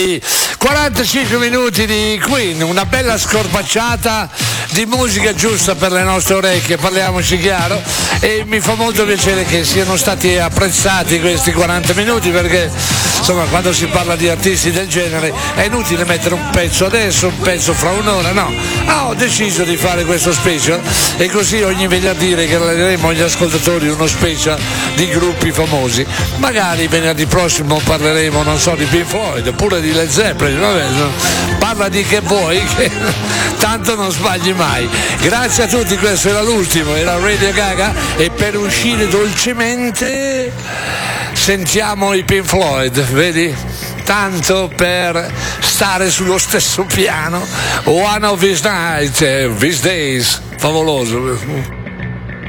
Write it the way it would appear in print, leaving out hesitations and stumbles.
45 minuti di Queen, una bella scorbacciata di musica giusta per le nostre orecchie, parliamoci chiaro, e mi fa molto piacere che siano stati apprezzati questi 40 minuti, perché insomma quando si parla di artisti del genere è inutile mettere un pezzo adesso, un pezzo fra un'ora, no. Ho deciso di fare questo special e così ogni venerdì regaleremo agli ascoltatori uno special di gruppi famosi. Magari venerdì prossimo parleremo, non so, di Pink Floyd oppure di Led Zeppelin, vabbè, parla di che vuoi, che tanto non sbagli mai. Grazie a tutti, questo era l'ultimo, era Radio Gaga, e per uscire dolcemente sentiamo i Pink Floyd, vedi? Tanto per stare sullo stesso piano. One of these nights, these days, favoloso.